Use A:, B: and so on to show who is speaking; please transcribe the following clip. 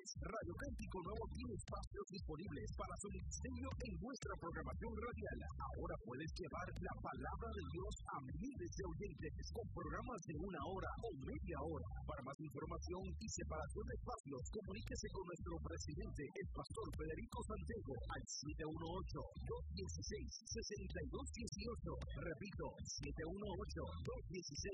A: Radio Cántico Nuevo tiene espacios disponibles para su ministerio en nuestra programación radial. Ahora puedes llevar la palabra de Dios a miles de oyentes con programas de 1 hora o media hora. Para más información y separación de espacios, comuníquese con nuestro presidente, el pastor Federico Santiago, al 718-216-6218. Repito, 718-216